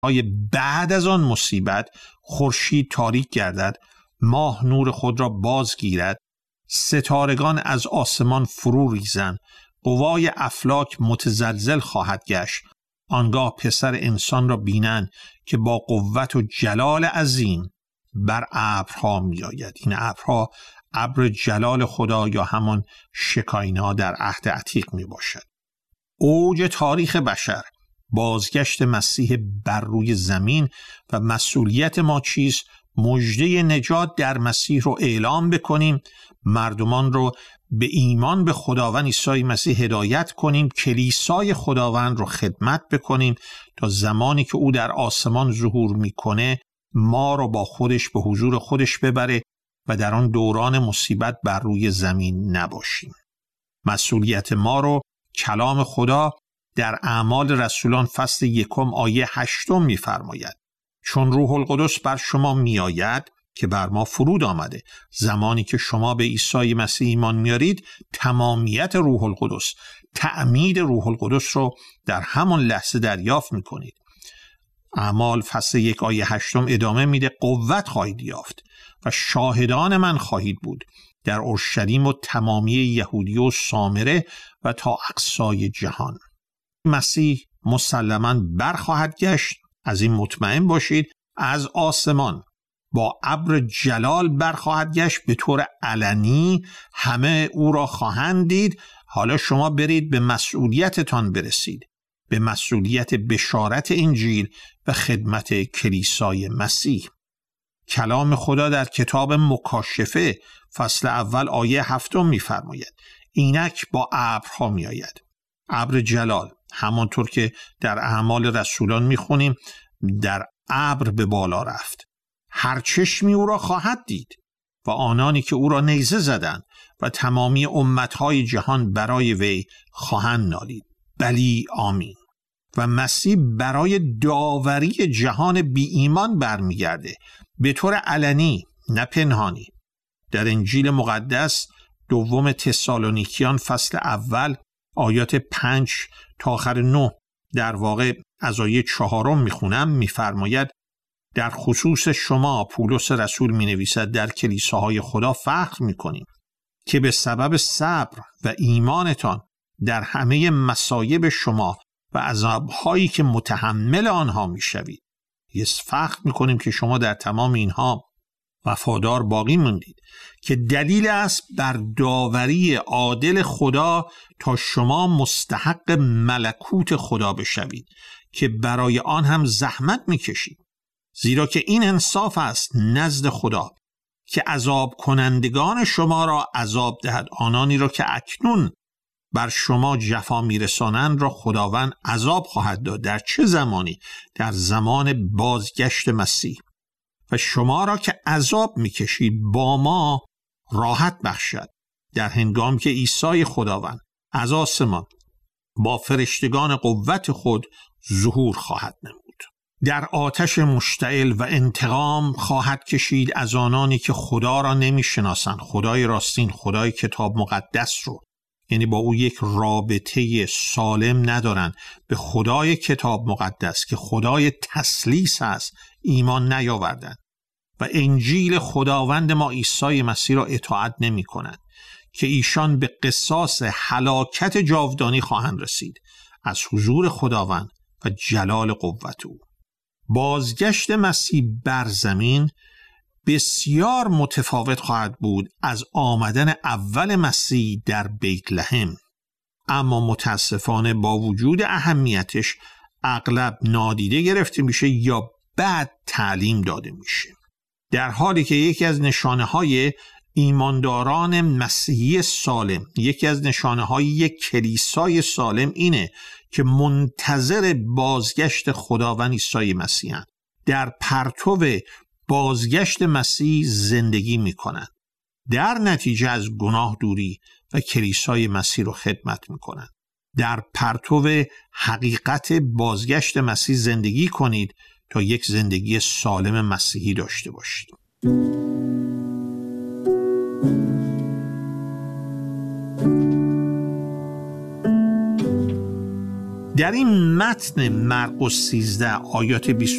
بعد از آن مصیبت خورشید تاریک گردد، ماه نور خود را باز گیرد، ستارگان از آسمان فرو ریزند، قوای افلاک متزلزل خواهد گشت. آنگاه پسر انسان را بینند که با قوت و جلال عظیم بر ابرها می آید. این ابرها ابر جلال خدا یا همان شکاینا در عهد عتیق می باشد. اوج تاریخ بشر، بازگشت مسیح بر روی زمین و مسئولیت ما چیست؟ مژده نجات در مسیح رو اعلام بکنیم، مردمان رو به ایمان به خداوند عیسی مسیح هدایت کنیم، کلیسای خداوند رو خدمت بکنیم تا زمانی که او در آسمان ظهور میکنه ما رو با خودش به حضور خودش ببره و در آن دوران مصیبت بر روی زمین نباشیم. مسئولیت ما رو کلام خدا در اعمال رسولان فصل 1 آیه 8 میفرماید: چون روح القدس بر شما میآید که بر ما فرود آمده. زمانی که شما به عیسی مسیح ایمان میارید، تمامیت روح القدس، تعمید روح القدس رو در همان لحظه دریافت میکنید. اعمال فصل 1 آیه 8 ادامه میده: قوت خواهید یافت و شاهدان من خواهید بود در اورشلیم و تمامی یهودیه و سامره و تا اقصای جهان. مسیح مسلماً برخواهد گشت، از این مطمئن باشید، از آسمان با ابر جلال برخواهد گشت، به طور علنی همه او را خواهند دید. حالا شما برید به مسئولیتتان برسید، به مسئولیت بشارت انجیل و خدمت کلیسای مسیح. کلام خدا در کتاب مکاشفه فصل 1 آیه 7 می‌فرماید: اینک با ابرها می‌آید. ابر جلال، همانطور که در اعمال رسولان می‌خونیم، در ابر به بالا رفت. هر چشمی او را خواهد دید و آنانی که او را نیزه زدند و تمامی امتهای جهان برای وی خواهند نالید. بلی آمین. و مسیح برای داوری جهان بی ایمان برمیگرده، به طور علنی، نه پنهانی. در انجیل مقدس دوم تسالونیکیان فصل 1 آیات 5 تا آخر 9، در واقع از آیه 4 میخونم، میفرماید: در خصوص شما پولس رسول می نویسد در کلیساهای خدا فخر می کنیم که به سبب صبر و ایمانتان در همه مصایب شما و عذابهایی که متحمل آنها می شوید. فخر می کنیم که شما در تمام اینها وفادار باقی موندید، که دلیل است بر داوری عادل خدا تا شما مستحق ملکوت خدا بشوید که برای آن هم زحمت می کشید. زیرا که این انصاف است نزد خدا که عذاب کنندگان شما را عذاب دهد، آنانی را که اکنون بر شما جفا میرسانند را خداوند عذاب خواهد داد. در چه زمانی؟ در زمان بازگشت مسیح. و شما را که عذاب میکشید با ما راحت بخشد، در هنگام که عیسی خداوند از آسمان با فرشتگان قوت خود ظهور خواهد نمود. در آتش مشتعل و انتقام خواهد کشید از آنانی که خدا را نمیشناسند، خدای راستین، خدای کتاب مقدس رو، یعنی با او یک رابطه سالم ندارن، به خدای کتاب مقدس که خدای تثلیث است ایمان نیاوردند و انجیل خداوند ما عیسی مسیح را اطاعت نمی کنند، که ایشان به قصاص هلاکت جاودانی خواهند رسید از حضور خداوند و جلال قوت او. بازگشت مسیح بر زمین بسیار متفاوت خواهد بود از آمدن اول مسیح در بیت لحم، اما متاسفانه با وجود اهمیتش اغلب نادیده گرفته میشه یا بعد تعلیم داده میشه، در حالی که یکی از نشانه‌های ایمانداران مسیحی سالم، یکی از نشانه‌های یک کلیسای سالم اینه که منتظر بازگشت خداوند عیسی مسیح‌اند، در پرتو بازگشت مسیح زندگی میکنند، در نتیجه از گناه دوری و کلیسای مسیح رو خدمت میکنند. در پرتو حقیقت بازگشت مسیح زندگی کنید تا یک زندگی سالم مسیحی داشته باشید. در این متن مرقس 13 آیات